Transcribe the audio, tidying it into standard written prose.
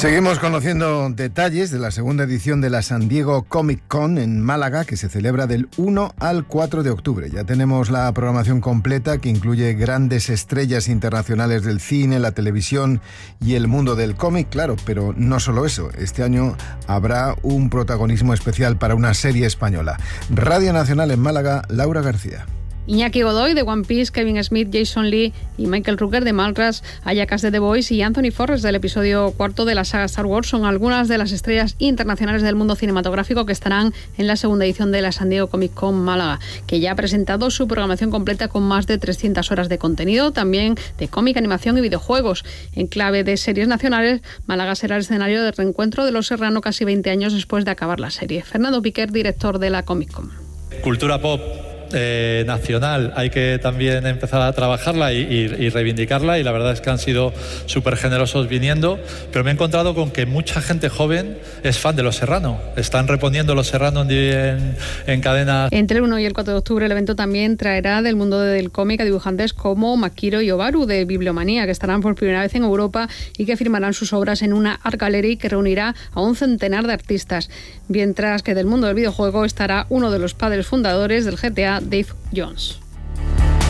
Seguimos conociendo detalles de la segunda edición de la San Diego Comic Con en Málaga, que se celebra del 1 al 4 de octubre. Ya tenemos la programación completa, que incluye grandes estrellas internacionales del cine, la televisión y el mundo del cómic, claro, pero no solo eso. Este año habrá un protagonismo especial para una serie española. Radio Nacional en Málaga, Laura García. Iñaki Godoy de One Piece, Kevin Smith, Jason Lee y Michael Rooker de Mallrats, Aya Cash de The Boys y Anthony Forrest del episodio 4 de la saga Star Wars son algunas de las estrellas internacionales del mundo cinematográfico que estarán en la segunda edición de la San Diego Comic Con Málaga, que ya ha presentado su programación completa con más de 300 horas de contenido, también de cómic, animación y videojuegos. En clave de series nacionales, Málaga será el escenario de reencuentro de Los Serrano casi 20 años después de acabar la serie. Fernando Piquer, director de la Comic Con. Cultura pop nacional, hay que también empezar a trabajarla y reivindicarla, y la verdad es que han sido súper generosos viniendo, pero me he encontrado con que mucha gente joven es fan de Los Serrano, están reponiendo Los Serrano en cadena. Entre el 1 y el 4 de octubre el evento también traerá del mundo del cómic a dibujantes como Makiro y Obaru de Bibliomanía, que estarán por primera vez en Europa y que firmarán sus obras en una Art Gallery que reunirá a un centenar de artistas, mientras que del mundo del videojuego estará uno de los padres fundadores del GTA, Dave Jones.